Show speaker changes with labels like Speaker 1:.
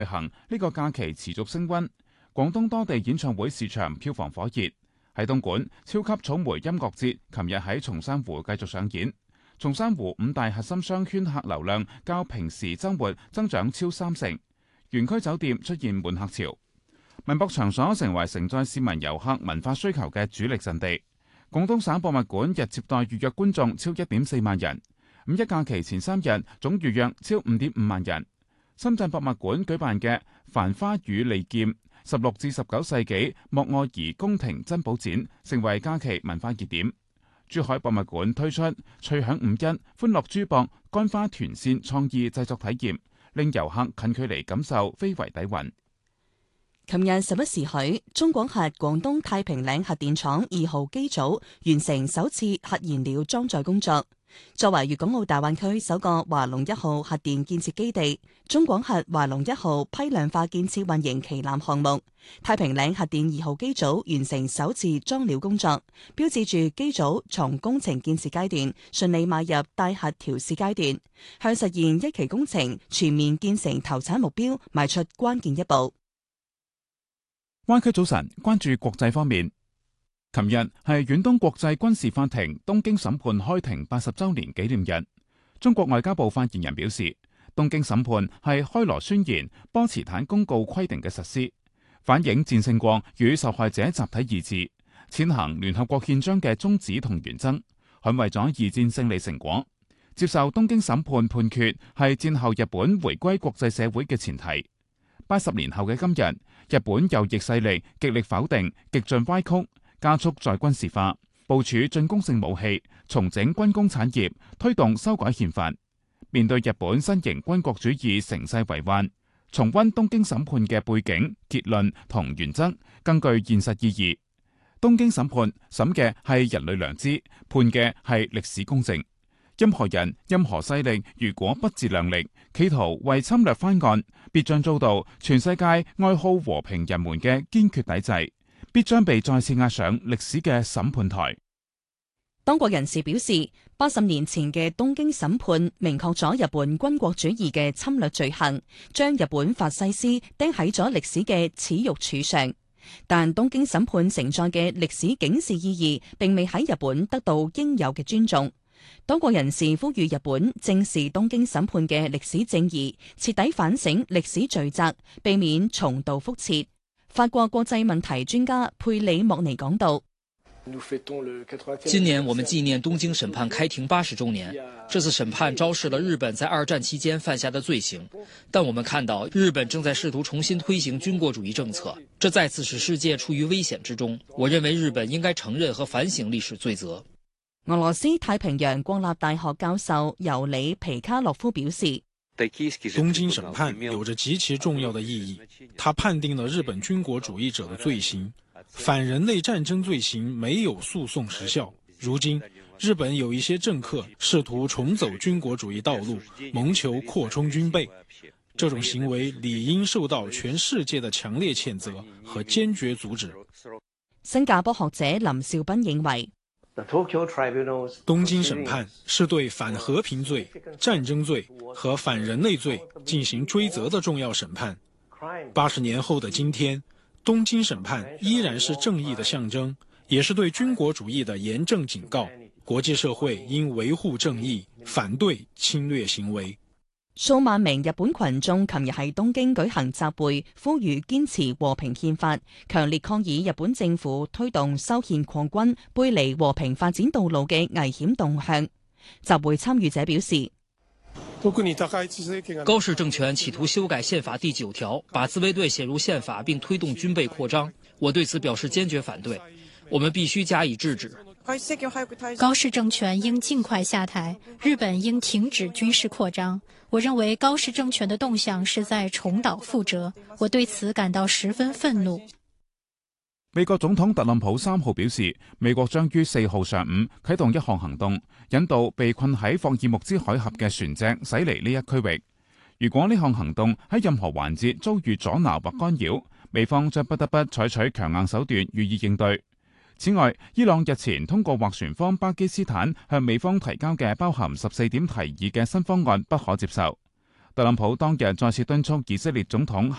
Speaker 1: 行呢個假期持續升溫，廣東多地演唱會市場票房火熱。喺東莞，超級草莓音樂節琴日喺松山湖繼續上演。松山湖5大核心商圈客流量較平時週末增長超30%，園區酒店出現滿客潮。文博場所成為承載市民遊客文化需求嘅主力陣地。廣東省博物館日接待預約觀眾超1.4萬人，五一假期前3日總預約超5.5萬人。深圳博物館舉辦嘅《繁花與利劍：16至19世紀莫臥兒宮廷珍寶展》成為假期文化熱點。珠海博物館推出趣響5一歡樂珠箔乾花團扇創意製作體驗，令遊客近距離感受非遺底蘊。
Speaker 2: 琴日11時許，中廣核廣東太平嶺核電廠2號機組完成首次核燃料裝載工作。作為粵港澳大灣區首個華龍1號核電建設基地，中廣核華龍1號批量化建設運營旗艦項目，太平嶺核電2號機組完成首次裝料工作，標誌住機組從工程建設階段順利邁入大核調試階段，向實現一期工程全面建成投產目標邁出關鍵一步。
Speaker 1: 灣區早晨，關注國際方面。琴日係遠東國際軍事法庭東京審判開庭80週年紀念日。中國外交部發言人表示，東京審判係開羅宣言、波茨坦公告規定嘅實施，反映戰勝國與受害者集體意志，踐行聯合國憲章嘅宗旨同原則，捍衛咗二戰勝利成果。接受東京審判判決係戰後日本回歸國際社會嘅前提。80年後嘅今日，日本右翼勢力極力否定、極盡歪曲，加速再軍事化，部署進攻性武器，重整軍工產業，推動修改憲法。面對日本新型軍國主義乘勢為患，重溫東京審判嘅背景、結論同原則，更具現實意義。東京審判審嘅係人類良知，判嘅係歷史公正。任何人、任何勢力，如果不自量力，企圖為侵略翻案，必將遭到全世界愛好和平人們嘅堅決抵制，必將被再次押上歷史嘅審判台。
Speaker 2: 當國人士表示，80年前嘅東京審判明確咗日本軍國主義嘅侵略罪行，將日本法西斯釘喺咗歷史嘅恥辱柱上。但東京審判承載嘅歷史警示意義，並未喺日本得到應有嘅尊重。多國人士呼籲日本正視東京審判嘅歷史正義，徹底反省歷史罪責，避免重蹈覆轍。法國國際問題專家佩里莫尼講道：
Speaker 3: 今年我們紀念東京審判開庭80週年，這次審判昭示了日本在2戰期間犯下的罪行，但我們看到日本正在試圖重新推行軍國主義政策，這再次使世界處於危險之中。我認為日本應該承認和反省歷史罪責。
Speaker 2: 俄羅斯太平洋國立大學教授尤里皮卡洛夫表示，
Speaker 4: 東京審判有着極其重要的意義，它判定了日本軍國主義者的罪行，反人類戰爭罪行沒有訴訟時效。如今，日本有一些政客試圖重走軍國主義道路，謀求擴充軍備，這種行為理應受到全世界的強烈譴責和堅決阻止。
Speaker 2: 新加坡學者林兆斌認為，
Speaker 4: 東京審判是對反和平罪、戰爭罪和反人類罪進行追責的重要審判。80年後的今天，東京審判依然是正義的象徵，也是對軍國主義的嚴正警告。國際社會應維護正義，反對侵略行為。
Speaker 2: 數萬名日本群眾琴日喺東京舉行集會，呼籲堅持和平憲法，強烈抗議日本政府推動修憲擴軍、背離和平發展道路嘅危險動向。集會參與者表示，
Speaker 3: 高市政權企圖修改憲法第9條，把自衛隊寫入憲法並推動軍備擴張，我對此表示堅決反對，我們必須加以制止。
Speaker 5: 高市政權應盡快下台，日本應停止軍事擴張。我認為高市政權的動向是在重蹈覆轍，我對此感到十分憤怒。
Speaker 1: 美國總統特朗普3號表示，美國將於4號上午啟動一項行動，引導被困喺霍爾木茲海峽嘅船隻駛離呢一區域。如果呢項行動喺任何環節遭遇阻撓或干擾，美方將不得不採取強硬手段予以應對。此外，伊朗日前通過斡旋方巴基斯坦向美方提交嘅包含14點提議嘅新方案不可接受。 特朗普當日再次敦促以色列總統